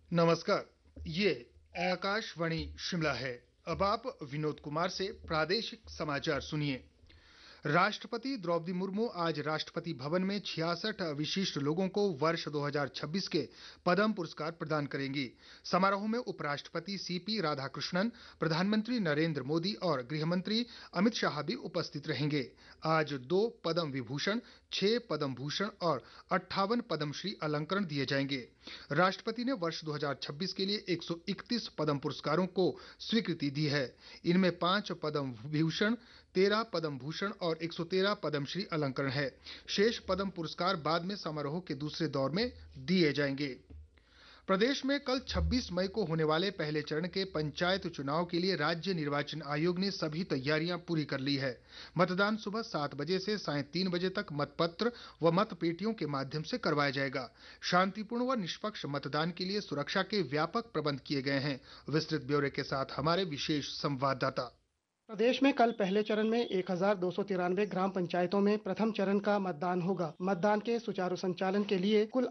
नमस्कार। ये आकाशवाणी शिमला है। अब आप विनोद कुमार से प्रादेशिक समाचार सुनिए। राष्ट्रपति द्रौपदी मुर्मू आज राष्ट्रपति भवन में 66 विशिष्ट लोगों को वर्ष 2026 के पद्म पुरस्कार प्रदान करेंगी। समारोह में उपराष्ट्रपति सीपी राधाकृष्णन, प्रधानमंत्री नरेंद्र मोदी और गृह मंत्री अमित शाह भी उपस्थित रहेंगे। आज 2 पद्म विभूषण, 6 पद्म भूषण और 58 पद्मश्री अलंकरण दिए जाएंगे। राष्ट्रपति ने वर्ष 2026 के लिए 131 पद्म पुरस्कारों को स्वीकृति दी है। इनमें 5 पद्म विभूषण, 13 पद्म भूषण और 113 पद्मश्री अलंकरण है। शेष पद्म पुरस्कार बाद में समारोह के दूसरे दौर में दिए जाएंगे। प्रदेश में कल 26 मई को होने वाले पहले चरण के पंचायत चुनाव के लिए राज्य निर्वाचन आयोग ने सभी तैयारियां पूरी कर ली है। मतदान सुबह 7 बजे से सायं 3 बजे तक मतपत्र व मतपेटियों के माध्यम से करवाया जाएगा। शांतिपूर्ण व निष्पक्ष मतदान के लिए सुरक्षा के व्यापक प्रबंध किए गए हैं। विस्तृत ब्यौरे के साथ हमारे विशेष संवाददाता। प्रदेश में कल पहले चरण में 1293 ग्राम पंचायतों में प्रथम चरण का मतदान होगा। मतदान के सुचारू संचालन के लिए कुल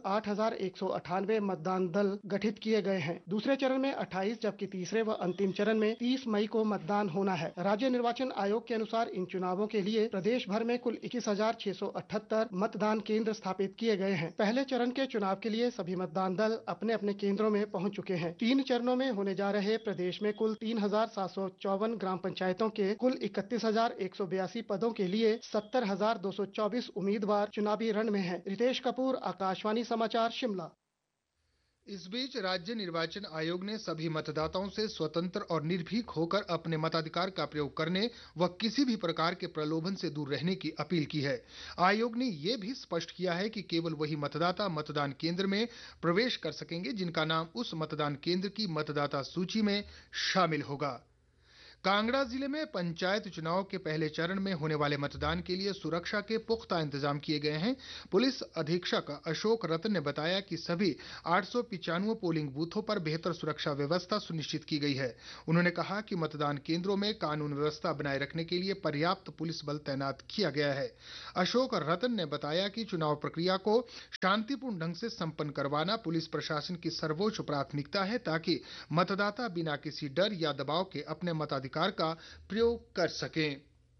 8198 मतदान दल गठित किए गए हैं। दूसरे चरण में 28 जबकि तीसरे व अंतिम चरण में 30 मई को मतदान होना है। राज्य निर्वाचन आयोग के अनुसार इन चुनावों के लिए प्रदेश भर में कुल 21,678 मतदान केंद्र स्थापित किए गए हैं। पहले चरण के चुनाव के लिए सभी मतदान दल अपने अपने केंद्रों में पहुंच चुके हैं। 3 चरणों में होने जा रहे प्रदेश में कुल 3,754 ग्राम पंचायतों के कुल 31,182 पदों के लिए 70,224 उम्मीदवार चुनावी रण में हैं। रितेश कपूर, आकाशवाणी समाचार, शिमला। इस बीच राज्य निर्वाचन आयोग ने सभी मतदाताओं से स्वतंत्र और निर्भीक होकर अपने मताधिकार का प्रयोग करने व किसी भी प्रकार के प्रलोभन से दूर रहने की अपील की है। आयोग ने यह भी स्पष्ट किया है कि केवल वही मतदाता मतदान केंद्र में प्रवेश कर सकेंगे जिनका नाम उस मतदान केंद्र की मतदाता सूची में शामिल होगा। कांगड़ा जिले में पंचायत चुनाव के पहले चरण में होने वाले मतदान के लिए सुरक्षा के पुख्ता इंतजाम किए गए हैं। पुलिस अधीक्षक अशोक रतन ने बताया कि सभी 895 पोलिंग बूथों पर बेहतर सुरक्षा व्यवस्था सुनिश्चित की गई है। उन्होंने कहा कि मतदान केंद्रों में कानून व्यवस्था बनाए रखने के लिए पर्याप्त पुलिस बल तैनात किया गया है। अशोक रतन ने बताया कि चुनाव प्रक्रिया को शांतिपूर्ण ढंग से संपन्न करवाना पुलिस प्रशासन की सर्वोच्च प्राथमिकता है ताकि मतदाता बिना किसी डर या दबाव के अपने मताधिकार का प्रयोग कर सकें।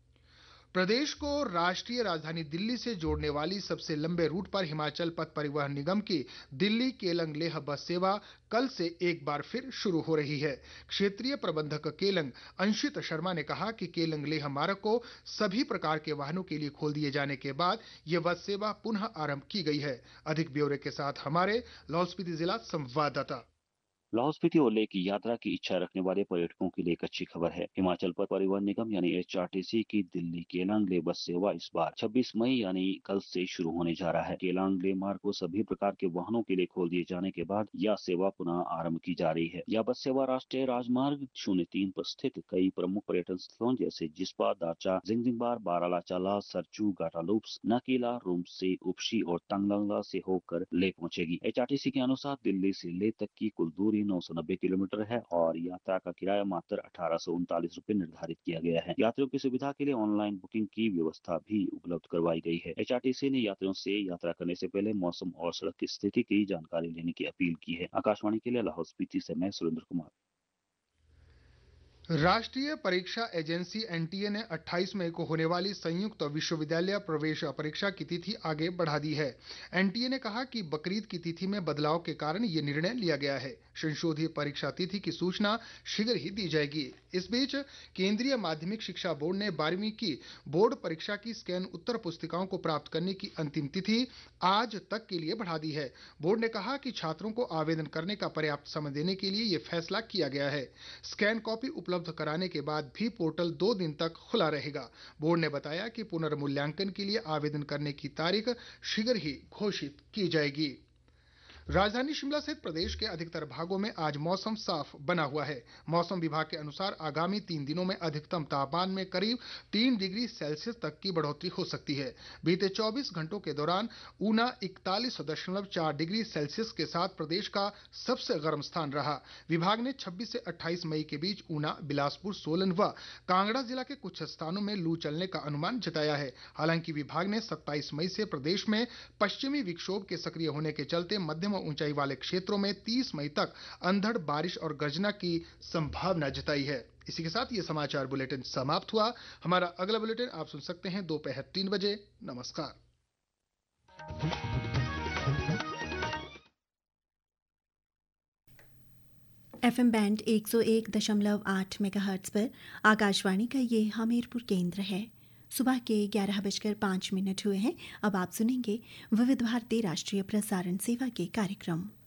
प्रदेश को राष्ट्रीय राजधानी दिल्ली से जोड़ने वाली सबसे लंबे रूट पर हिमाचल पथ परिवहन निगम की दिल्ली केलंग लेह बस सेवा कल से एक बार फिर शुरू हो रही है। क्षेत्रीय प्रबंधक केलंग अंशित शर्मा ने कहा कि केलंग लेह मार्ग को सभी प्रकार के वाहनों के लिए खोल दिए जाने के बाद यह बस सेवा पुनः आरंभ की गई है। अधिक ब्यौरे के साथ हमारे लाहौल स्पीति जिला संवाददाता। लाहौल स्पीति और लेह की यात्रा की इच्छा रखने वाले पर्यटकों के लिए एक अच्छी खबर है। हिमाचल पथ परिवहन निगम यानी एचआरटीसी की दिल्ली केलांग लेह बस सेवा इस बार 26 मई यानी कल से शुरू होने जा रहा है। केलांग लेह मार्ग को सभी प्रकार के वाहनों के लिए खोल दिए जाने के बाद यह सेवा पुनः आरंभ की जा रही है। यह बस सेवा राष्ट्रीय राजमार्ग 03 पर स्थित कई प्रमुख पर्यटन स्थलों जैसे जिस्पा, दारचा, जिंगजिंगबार, बारालाचाला, सरचू, गाटालूप्स, नाकीला, रुमसी, उपशी और तंगलंगला से होकर लेह पहुंचेगी। एचआरटीसी के अनुसार दिल्ली से लेह तक की कुल दूरी 990 किलोमीटर है और यात्रा का किराया मात्र 1839 रुपए निर्धारित किया गया है। यात्रियों की सुविधा के लिए ऑनलाइन बुकिंग की व्यवस्था भी उपलब्ध करवाई गई है। एचआरटीसी ने यात्रियों से यात्रा करने से पहले मौसम और सड़क की स्थिति की जानकारी लेने की अपील की है। आकाशवाणी के लिए लाहौल स्पीति से मैं सुरेंद्र कुमार। राष्ट्रीय परीक्षा एजेंसी एनटीए ने 28 मई को होने वाली संयुक्त विश्वविद्यालय प्रवेश परीक्षा की तिथि आगे बढ़ा दी है। एनटीए ने कहा कि बकरीद की तिथि में बदलाव के कारण ये निर्णय लिया गया है। संशोधित परीक्षा तिथि की सूचना शीघ्र ही दी जाएगी। इस बीच केंद्रीय माध्यमिक शिक्षा बोर्ड ने 12वीं की बोर्ड परीक्षा की स्कैन उत्तर पुस्तिकाओं को प्राप्त करने की अंतिम तिथि आज तक के लिए बढ़ा दी है। बोर्ड ने कहा कि छात्रों को आवेदन करने का पर्याप्त समय देने के लिए यह फैसला किया गया है। स्कैन कॉपी उपलब्ध कराने के बाद भी पोर्टल 2 दिन तक खुला रहेगा। बोर्ड ने बताया कि पुनर्मूल्यांकन के लिए आवेदन करने की तारीख शीघ्र ही घोषित की जाएगी। राजधानी शिमला सहित प्रदेश के अधिकतर भागों में आज मौसम साफ बना हुआ है। मौसम विभाग के अनुसार आगामी 3 दिनों में अधिकतम तापमान में करीब 3 डिग्री सेल्सियस तक की बढ़ोतरी हो सकती है। बीते 24 घंटों के दौरान ऊना 41.4 डिग्री सेल्सियस के साथ प्रदेश का सबसे गर्म स्थान रहा। विभाग ने 26 से 28 मई के बीच ऊना, बिलासपुर, सोलन व कांगड़ा जिला के कुछ स्थानों में लू चलने का अनुमान जताया है। हालांकि विभाग ने 27 मई से प्रदेश में पश्चिमी विक्षोभ के सक्रिय होने के चलते मध्यम व ऊंचाई वाले क्षेत्रों में 30 मई तक अंधड़ बारिश और गर्जना की संभावना जताई है। इसी के साथ ये समाचार बुलेटिन समाप्त हुआ। हमारा अगला बुलेटिन आप सुन सकते हैं दोपहर 3 बजे। नमस्कार। FM बैंड 101.8 मेगाहर्ट्ज पर आकाशवाणी का ये हमीरपुर केंद्र है। सुबह के 11:05 हुए हैं। अब आप सुनेंगे विविध भारती राष्ट्रीय प्रसारण सेवा के कार्यक्रम।